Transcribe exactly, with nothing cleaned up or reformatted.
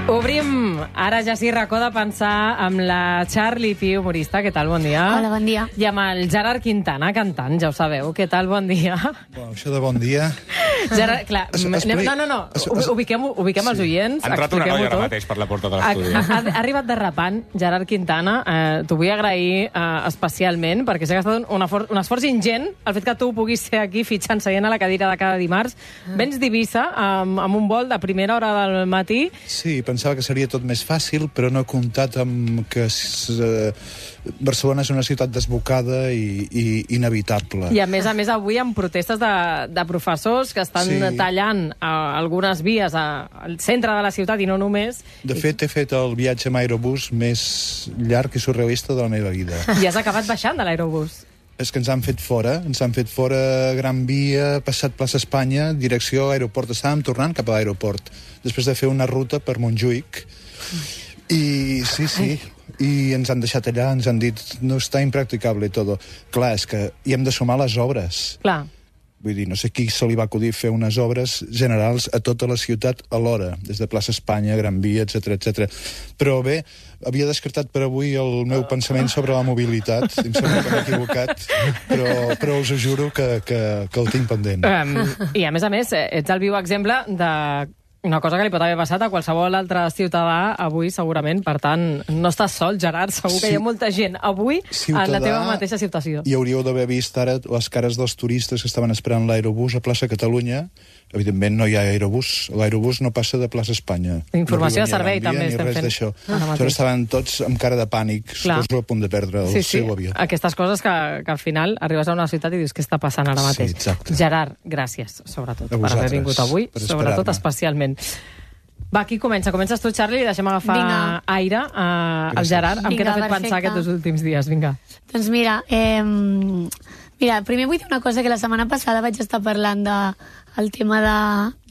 Obrim ara ja sí racó de pensar amb la Charlie Pi, humorista. Què tal? Bon dia. Hola, bon dia. I amb el Gerard Quintana, cantant, ja ho sabeu. Què tal? Bon dia. Bueno, això de bon dia... Gerard, clar, Es- es- anem- no, no, no, es- es- ubiquem, ubiquem els oients. Ha entrat una expliquem-ho noia ara tot. mateix per la porta de Ha, l'estudi. ha, ha arribat derrapant, Gerard Quintana. Eh, T'ho vull agrair eh, especialment, perquè sé que ha estat un, un, esforç, un esforç ingent el fet que tu puguis ser aquí fitxant, seient a la cadira de cada dimarts. Vens d'Eivissa amb, amb un vol de primera hora del matí. Sí, pensava que seria tot més fàcil, però no he comptat amb que eh, Barcelona és una ciutat desbocada i, i inevitable. I a més a més avui amb protestes de, de professors que estan Sí. tallant eh, algunes vies a, al centre de la ciutat i no només. De fet, he fet el viatge amb aerobús més llarg i surrealista de la meva vida. I has acabat baixant de l'aerobús. És que ens han fet fora, ens han fet fora Gran Via, passat plaça Espanya, direcció aeroport. Estàvem tornant cap a l'aeroport, després de fer una ruta per Montjuïc. I sí, sí, i ens han deixat allà, ens han dit no està impracticable i tot. Clar, és que hi hem de sumar les obres. Clar. Vull dir, no sé qui se li va acudir fer unes obres generals a tota la ciutat alhora, des de plaça Espanya, Gran Via, etcètera, etcètera. Però bé, havia descartat per avui el meu pensament sobre la mobilitat. Em sembla que m'he equivocat, però, però us ho juro que, que, que el tinc pendent. Um, I a més a més, eh, ets el viu exemple de una cosa que li pot haver passat a qualsevol altre ciutadà avui, segurament. Per tant, no estàs sol, Gerard. Segur que Sí. hi ha molta gent avui Ciutadà, en la teva mateixa situació. I hauríeu d'haver vist ara les cares dels turistes que estaven esperant l'aerobús a plaça Catalunya. Evidentment no hi ha aerobús. L'aerobús no passa de plaça Espanya. Informació No de servei, arriba ni a també Gran Via, estem ni res fent d'això. ara mateix. Aleshores estaven tots amb cara de pànic, Clar. suposo a punt de perdre el Sí, sí, seu avió. aquestes coses que, que al final arribes a una ciutat i dius què està passant ara Sí, mateix. exacte. Gerard, gràcies, sobretot, A per haver vosaltres, vingut avui, per sobretot esperar-me. especialment. Va, qui comença? Comences tu, Charlie, i deixem agafar Vinga. aire uh, al Gràcies. Gerard. Amb què Vinga, t'ha fet pensar perfecte. aquests dos últims dies? Vinga. Doncs mira, eh, mira, primer vull dir una cosa, que la setmana passada vaig estar parlant de el tema de,